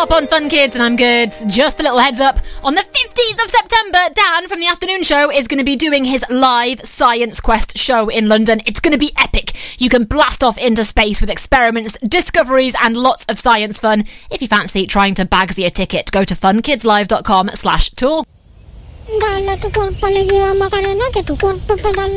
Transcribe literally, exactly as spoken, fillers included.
Top on Fun Kids, and I'm good. Just a little heads up. On the fifteenth of September, Dan from the afternoon show is going to be doing his live Science Quest show in London. It's going to be epic. You can blast off into space with experiments, discoveries, and lots of science fun. If you fancy trying to bagsy a ticket, go to funkidslive.com slash tour.